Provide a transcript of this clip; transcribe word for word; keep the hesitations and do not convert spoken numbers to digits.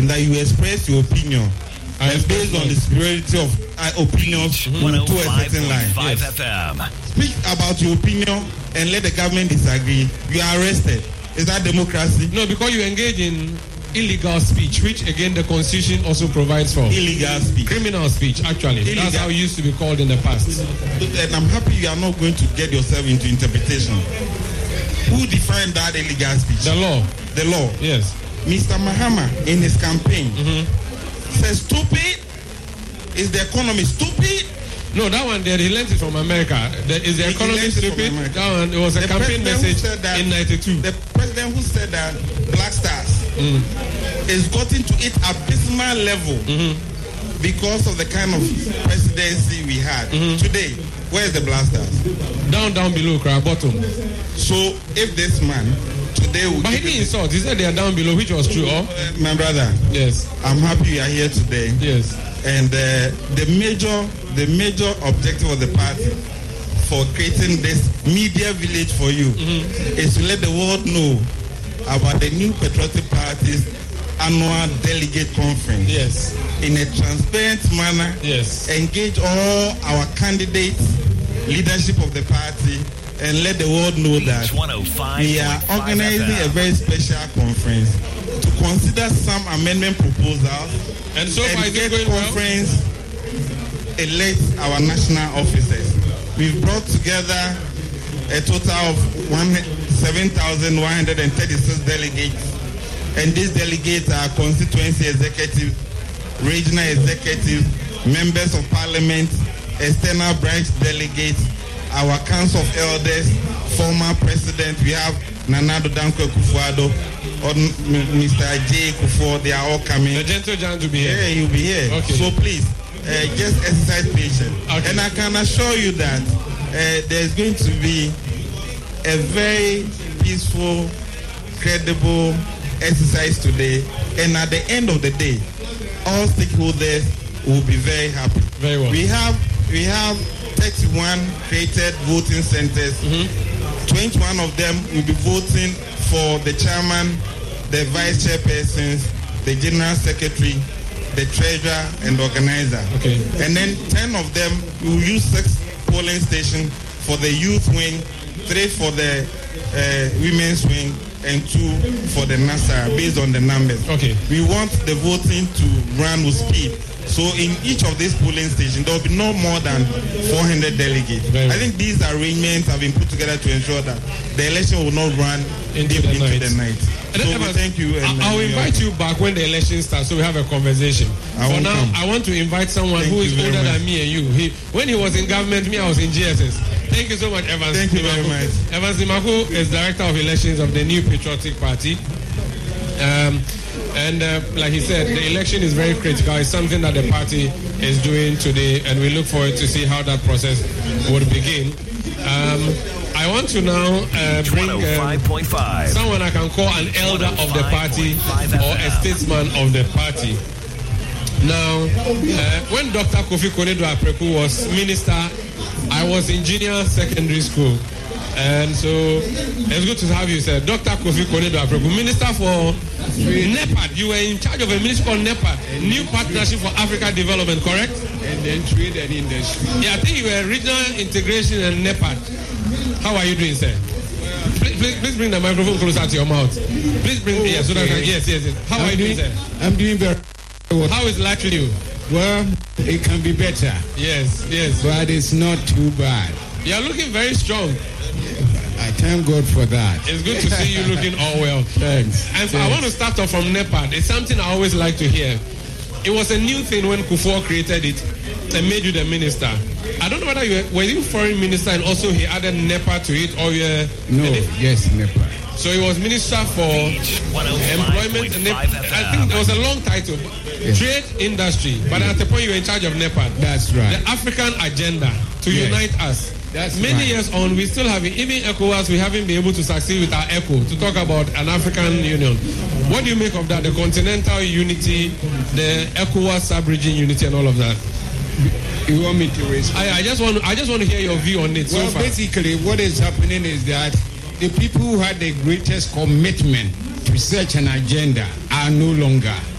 and that you express your opinion. And based on the superiority of uh, opinions to a certain line. Yes. F M. Speak about your opinion and let the government disagree. You are arrested. Is that democracy? No, because you engage in illegal speech, which again the Constitution also provides for. Illegal speech. Criminal speech, actually. Illegal. That's how it used to be called in the past. And I'm happy you are not going to get yourself into interpretation. Who defined that illegal speech? The law. The law. Yes. Mister Mahama in his campaign mm-hmm. says stupid. Is the economy stupid? No, that one there, he learned it from America. The, is the He economy stupid? That one, it was a the campaign message that, in ninety-two. The president who said that Black Stars mm. is gotten to its abysmal level mm-hmm. because of the kind of presidency we had. Mm-hmm. Today, where is the Black Stars? Down, down below, crowd bottom. So, if this man today will... But he didn't insult. He said they are down below, which was true. Oh? Uh, my brother. Yes. I'm happy you are here today. Yes. And uh, the major the major objective of the party for creating this media village for you mm-hmm. is to let the world know about the new Patriotic Party's annual delegate conference. Yes. In a transparent manner. Yes. Engage all our candidates, leadership of the party, and let the world know that we are organizing a very special conference to consider some amendment proposals and so and far get going conference well? elect our national officers. We've brought together a total of seven thousand one hundred thirty-six delegates, and these delegates are constituency executives, regional executives, members of parliament, external branch delegates, our council of elders, former president. We have Nana Addo Dankwa Akufo-Addo, or Mister J. Kufuor. They are all coming. The gentle John to be here. Yeah, you'll be here. Okay. So please, uh, just exercise patience. Okay. And I can assure you that uh, there's going to be a very peaceful, credible exercise today. And at the end of the day, all stakeholders will be very happy. Very well. We have we have thirty-one created voting centers. Mm-hmm. twenty-one of them will be voting for the chairman, the vice chairpersons, the general secretary, the treasurer, and organizer. Okay. And then ten of them will use six polling stations for the youth wing, three for the uh, women's wing, and two for the NASA, based on the numbers. Okay. We want the voting to run with speed. So in each of these polling stations, there will be no more than four hundred delegates. Very I think these arrangements have been put together to ensure that the election will not run into, deep the, into night. the night. And So then, we thank you. And, I'll and invite you back when the election starts, so we have a conversation. I For now, come. I want to invite someone Thank who is you very older much. than me and you. He, when he was in government, me, I was in G S S. Thank you so much, Evans. Thank you very Dimako. much. Evans Dimako is Director of Elections of the New Patriotic Party. Um, and uh, like he said, the election is very critical. It's something that the party is doing today, and we look forward to see how that process would begin. Um, I want to now uh, bring um, someone I can call an elder of the party or a statesman of the party. Now, uh, when Doctor Kofi Konadu-Apreku was minister, I was in junior secondary school. And so it's good to have you, sir. Doctor Kofi Konadu-Apreku, Minister for NEPAD. You were in charge of a ministry called NEPAD, New Partnership for Africa Development, correct? And then trade and industry. Yeah, I think you were regional integration and NEPAD. How are you doing, sir? Please, please, please bring the microphone closer to your mouth. Please bring it. Yes, so that I can, yes, yes, yes. How I'm are you doing, doing, sir? I'm doing very well. How is life to you? Well, it can be better. Yes, yes. But it's not too bad. You are looking very strong. I thank God for that. It's good to see you looking all well. Thanks. And so Thanks. I want to start off from NEPAD. It's something I always like to hear. It was a new thing when Kufuor created it and made you the minister. I don't know whether you were, were you foreign minister and also he added NEPAD to it, or you were... No, yes, NEPAD. So he was minister for employment. And I think it was a long title. Yes. Trade, industry. But at the point you were in charge of NEPAD. That's right. The African agenda to Yes. unite us. That's Many right. years on, we still have it. Even ECOWAS, we haven't been able to succeed with our ECO to talk about an African Union. What do you make of that? The continental unity, the ECOWAS sub-region unity, and all of that. You want me to respond? I, I just want, I just want to hear your view on it. Well, so far. basically, what is happening is that the people who had the greatest commitment to such an agenda are no longer.